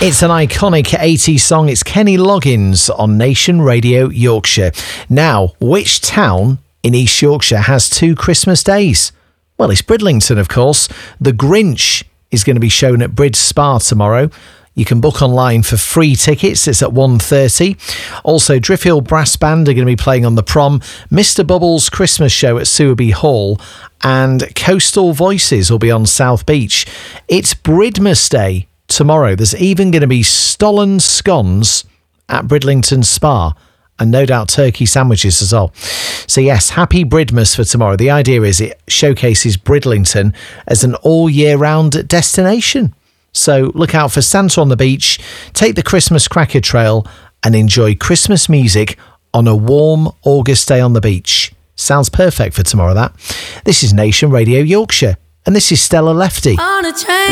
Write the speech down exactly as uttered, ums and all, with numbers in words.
It's an iconic eighties song. It's Kenny Loggins on Nation Radio Yorkshire. Now, which town in East Yorkshire has two Christmas days? Well, it's Bridlington, of course. The Grinch is going to be shown at Bridge Spa tomorrow. You can book online for free tickets. It's at one thirty. Also, Driffield Brass Band are going to be playing on the prom. Mister Bubbles' Christmas show at Sewerby Hall. And Coastal Voices will be on South Beach. It's Bridmas Day tomorrow. There's even going to be Stollen scones at Bridlington Spa. And no doubt turkey sandwiches as well. So yes, happy Bridmas for tomorrow. The idea is it showcases Bridlington as an all year round destination. So look out for Santa on the beach, take the Christmas cracker trail and enjoy Christmas music on a warm August day on the beach. Sounds perfect for tomorrow, that. This is Nation Radio Yorkshire and this is Stella Lefty. On a train.